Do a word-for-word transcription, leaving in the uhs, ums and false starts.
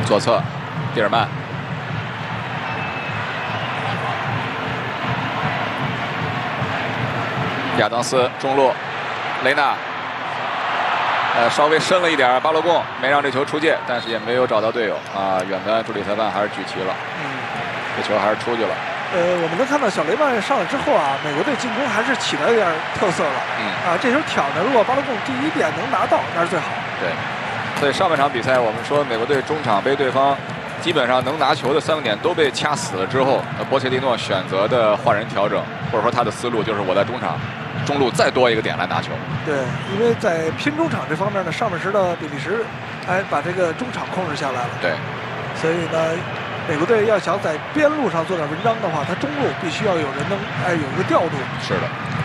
左侧，蒂尔曼。亚当斯中路，雷纳。 呃，稍微深了一点，巴洛贡没让这球出界，但是也没有找到队友啊。远端助理裁判还是举旗了，嗯，这球还是出去了。 呃，我们能看到小雷曼上来之后啊，美国队进攻还是起了一点特色了。嗯，啊，这球挑呢，如果巴洛贡第一点能拿到，那是最好。 对，所以上半场比赛我们说美国队中场被对方基本上能拿球的三个点都被掐死了之后，那波切蒂诺选择的换人调整，或者说他的思路就是我在中场。 中路再多一个点来拿球， 对，因为在拼中场这方面呢，上半时的比利时，哎，把这个中场控制下来了。 对， 所以呢，美国队要想在边路上做点文章的话，他中路必须要有人能，哎，有一个调度。 是的。